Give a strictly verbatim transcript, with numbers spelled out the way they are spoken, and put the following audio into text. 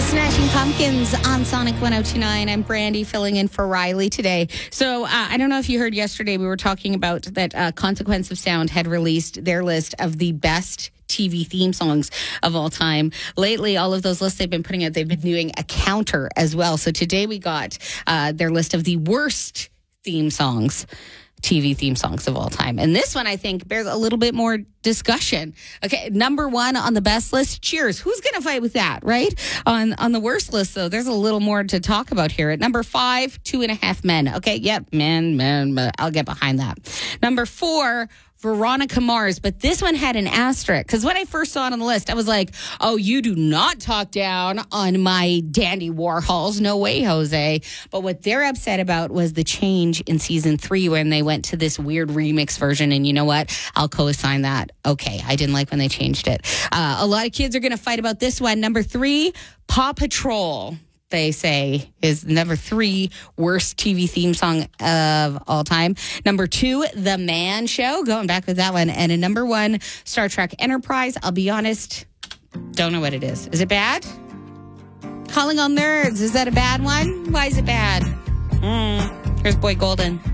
Smashing Pumpkins on Sonic one oh two point nine. I'm Brandy filling in for Riley today. So uh, I don't know if you heard yesterday, we were talking about that uh, Consequence of Sound had released their list of the best T V theme songs of all time. Lately, all of those lists they've been putting out, they've been doing a counter as well. So today we got uh, their list of the worst theme songs. T V theme songs of all time. And this one, I think, bears a little bit more discussion. Okay, number one on the best list, Cheers. Who's going to fight with that, right? On on the worst list, though, there's a little more to talk about here. At number five, Two and a Half Men. Okay, yep, men, men, men. I'll get behind that. Number four, Veronica Mars, but this one had an asterisk because when I first saw it on the list, I was like, oh, you do not talk down on my Dandy Warhols. No way, Jose. But what they're upset about was the change in season three when they went to this weird remix version. And you know what? I'll co-assign that. Okay, I didn't like when they changed it. Uh, a lot of kids are going to fight about this one. Number three, Paw Patrol. They say is number three worst T V theme song of all time. Number two, The Man Show, going back with that one. And a number one, Star Trek Enterprise. I'll be honest, don't know what it is. Is it bad? Calling All Nerds, is that a bad one? Why is it bad? Mm, here's Boy Golden.